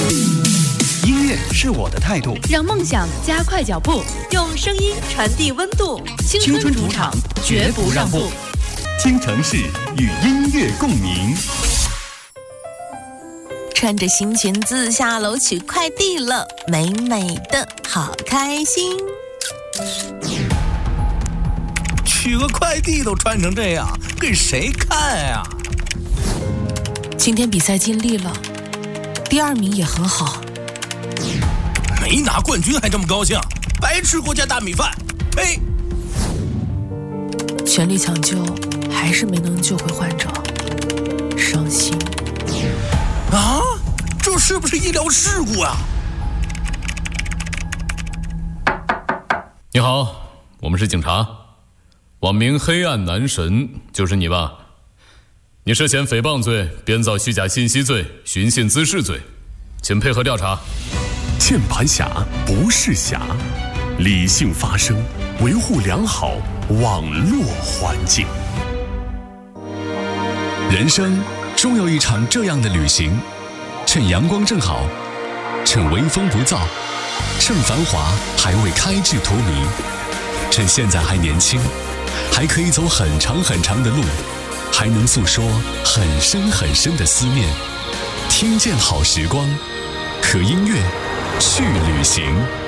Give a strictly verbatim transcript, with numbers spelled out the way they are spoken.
音乐是我的态度， 让梦想加快脚步， 用声音传递温度。 青春主场绝不让步。 京城市与音乐共鸣。 穿着新裙子下楼取快递了，美美的，好开心。 取个快递都穿成这样，给谁看呀？ 今天比赛尽力了，第二名也很好。 没拿冠军还这么高兴，白吃国家大米饭！呸！ 全力抢救，还是没能救回患者，伤心。 啊，这是不是医疗事故啊？ 你好，我们是警察，网名黑暗男神，就是你吧？你涉嫌诽谤罪、编造虚假信息罪、寻衅滋事罪，请配合调查。 键盘侠不是侠，理性发声，维护良好网络环境。 人生终有一场这样的旅行，趁阳光正好，趁微风不燥，趁繁华还未开至荼蘼，趁现在还年轻，还可以走很长很长的路，还能诉说很深很深的思念。听见好时光，和音乐去旅行。